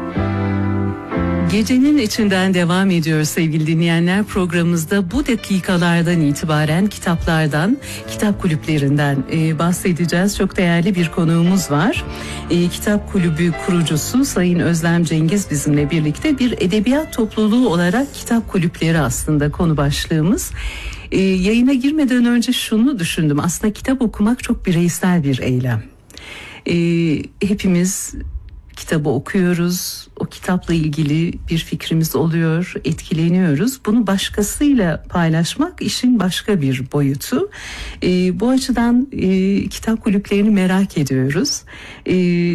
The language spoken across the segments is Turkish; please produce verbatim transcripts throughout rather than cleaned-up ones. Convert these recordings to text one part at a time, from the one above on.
Gecenin içinden devam ediyor sevgili dinleyenler. Programımızda bu dakikalardan itibaren kitaplardan, kitap kulüplerinden e, bahsedeceğiz. Çok değerli bir konuğumuz var. E, kitap kulübü kurucusu Sayın Özlem Cengiz bizimle birlikte. Bir edebiyat topluluğu olarak kitap kulüpleri aslında konu başlığımız. E, yayına girmeden önce şunu düşündüm. Aslında kitap okumak çok bireysel bir eylem. E, hepimiz kitabı okuyoruz, o kitapla ilgili bir fikrimiz oluyor, etkileniyoruz. Bunu başkasıyla paylaşmak işin başka bir boyutu. E, bu açıdan e, kitap kulüplerini merak ediyoruz. E,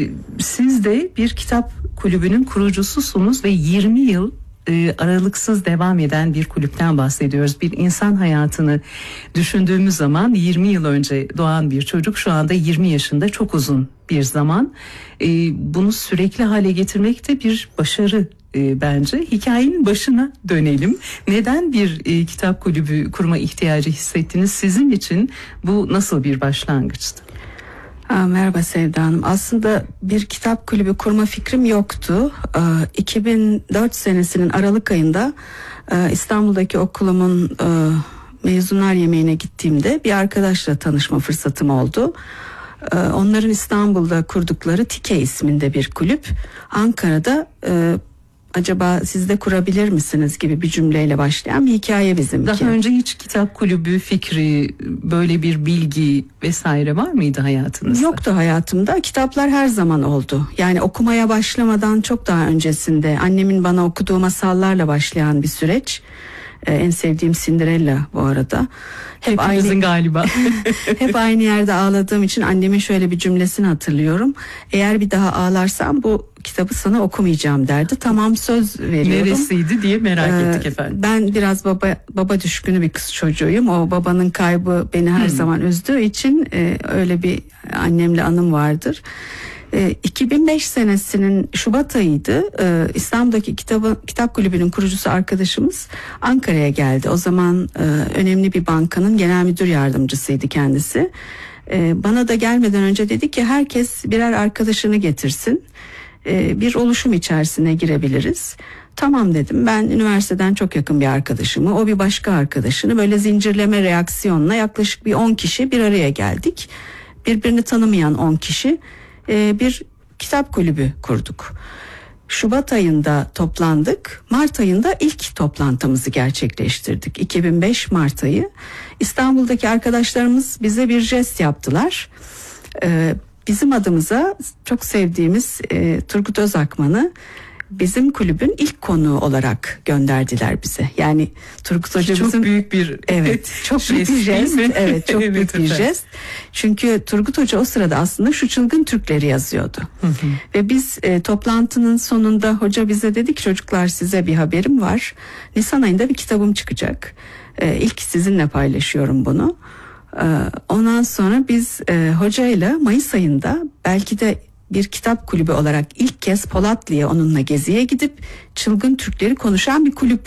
siz de bir kitap kulübünün kurucususunuz ve yirmi yıl e, aralıksız devam eden bir kulüpten bahsediyoruz. Bir insan hayatını düşündüğümüz zaman yirmi yıl önce doğan bir çocuk şu anda yirmi yaşında, çok uzun bir zaman. E, bunu sürekli hale getirmek de bir başarı e, bence. Hikayenin başına dönelim. Neden bir e, kitap kulübü kurma ihtiyacı hissettiniz? Sizin için bu nasıl bir başlangıçtı? Ha, merhaba Sevda Hanım. Aslında bir kitap kulübü kurma fikrim yoktu. Ee, iki bin dört senesinin Aralık ayında e, İstanbul'daki okulumun e, mezunlar yemeğine gittiğimde bir arkadaşla tanışma fırsatım oldu. Ee, onların İstanbul'da kurdukları Tike isminde bir kulüp, Ankara'da e, acaba siz de kurabilir misiniz gibi bir cümleyle başlayan bir hikaye bizimki. Daha önce hiç kitap kulübü fikri, böyle bir bilgi vesaire var mıydı hayatınızda? Yoktu hayatımda. Kitaplar her zaman oldu. Yani okumaya başlamadan çok daha öncesinde annemin bana okuduğu masallarla başlayan bir süreç. Ee, en sevdiğim Cinderella bu arada. Hep Hepimizin aynı galiba. Hep aynı yerde ağladığım için annemin şöyle bir cümlesini hatırlıyorum. Eğer bir daha ağlarsam bu kitabı sana okumayacağım derdi. Tamam, söz veriyorum. Neresiydi diye merak ee, ettik efendim. Ben biraz baba baba düşkünü bir kız çocuğuyum. O babanın kaybı beni her hmm. zaman üzdüğü için e, öyle bir annemle anım vardır. iki bin beş senesinin Şubat ayıydı. İstanbul'daki kitabı, kitap kulübünün kurucusu arkadaşımız Ankara'ya geldi. O zaman önemli bir bankanın genel müdür yardımcısıydı kendisi. Bana da gelmeden önce dedi ki herkes birer arkadaşını getirsin. Bir oluşum içerisine girebiliriz. Tamam dedim. Ben üniversiteden çok yakın bir arkadaşımı, o bir başka arkadaşını, böyle zincirleme reaksiyonla yaklaşık bir on kişi bir araya geldik. Birbirini tanımayan on kişi bir kitap kulübü kurduk. Şubat ayında toplandık. Mart ayında ilk toplantımızı gerçekleştirdik. iki bin beş Mart ayı. İstanbul'daki arkadaşlarımız bize bir jest yaptılar. Bizim adımıza çok sevdiğimiz Turgut Özakman'ı bizim kulübün ilk konuğu olarak gönderdiler bize. Yani Turgut Hoca çok bizim büyük bir evet çok büyük bir jest. Evet, çok evet, büyük bir efendim. jest. Çünkü Turgut Hoca o sırada aslında Şu Çılgın Türkleri yazıyordu. Hı hı. Ve biz e, toplantının sonunda hoca bize dedi ki çocuklar, size bir haberim var. Nisan ayında bir kitabım çıkacak. E, ilk sizinle paylaşıyorum bunu. E, ondan sonra biz e, hocayla Mayıs ayında belki de bir kitap kulübü olarak ilk kez Polatlı'ya onunla geziye gidip çılgın Türkleri konuşan bir kulüp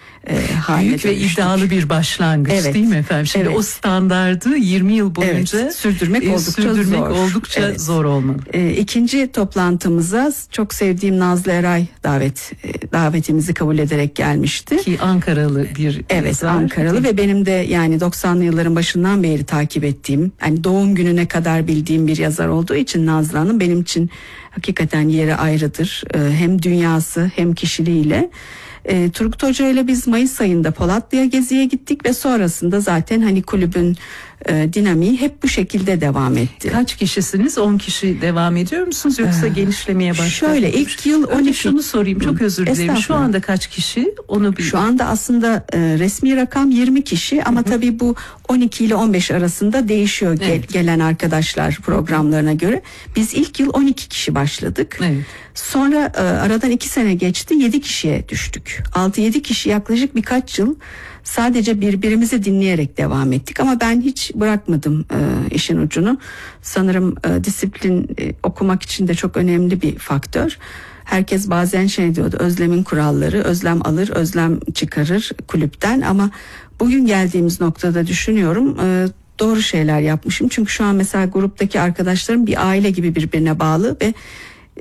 e, haline Büyük ve iddialı bir başlangıç, evet, değil mi efendim? Şimdi evet. O standardı yirmi yıl boyunca evet, sürdürmek e, oldukça sürdürmek zor. oldukça evet. zor olmalı. E, ikinci toplantımıza çok sevdiğim Nazlı Eray davet e, davetimizi kabul ederek gelmişti. Ki Ankaralı bir Evet, yazar. Ankaralı ve benim de yani doksanlı yılların başından beri takip ettiğim, hani doğum gününe kadar bildiğim bir yazar olduğu için Nazlı Hanım benim için hakikaten yeri ayrıdır. E, hem dünyası hem kişiliğiyle. E, Turgut Hoca ile biz Mayıs ayında Polatlı'ya geziye gittik ve sonrasında zaten hani kulübün e, dinamiği hep bu şekilde devam etti. Kaç kişisiniz? on kişi devam ediyor musunuz yoksa ee, genişlemeye başladınız? Şöyle ilk yıl on iki. Şunu sorayım, çok özür dilerim. Şu anda kaç kişi? Onu bir... Şu anda aslında e, resmi rakam yirmi kişi ama Hı-hı. tabii bu on iki ile on beş arasında değişiyor evet. gel, gelen arkadaşlar programlarına Hı-hı. göre. Biz ilk yıl on iki kişi başladık. Evet. Sonra e, aradan iki sene geçti, yedi kişiye düştük. altı yedi kişi yaklaşık birkaç yıl sadece birbirimizi dinleyerek devam ettik ama ben hiç bırakmadım e, işin ucunu. Sanırım e, disiplin e, okumak için de çok önemli bir faktör. Herkes bazen şey diyordu, Özlem'in kuralları, Özlem alır, Özlem çıkarır kulüpten, ama bugün geldiğimiz noktada düşünüyorum e, doğru şeyler yapmışım. Çünkü şu an mesela gruptaki arkadaşlarım bir aile gibi birbirine bağlı ve e,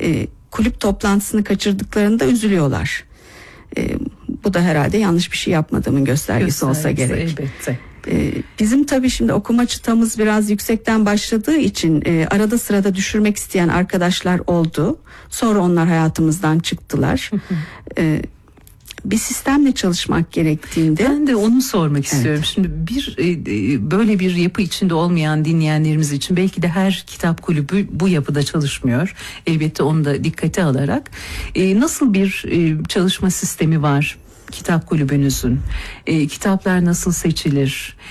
kulüp toplantısını kaçırdıklarında üzülüyorlar. E, bu da herhalde yanlış bir şey yapmadığımın göstergesi, göstergesi olsa gerek. Elbette. E, bizim tabii şimdi okuma çıtamız biraz yüksekten başladığı için e, arada sırada düşürmek isteyen arkadaşlar oldu. Sonra onlar hayatımızdan çıktılar. e, bir sistemle çalışmak gerektiğinde. Ben de onu sormak istiyorum. Evet. Şimdi bir böyle bir yapı içinde olmayan dinleyenlerimiz için belki de her kitap kulübü bu yapıda çalışmıyor. Elbette onu da dikkate alarak nasıl bir çalışma sistemi var kitap kulübünüzün? Kitaplar nasıl seçilir?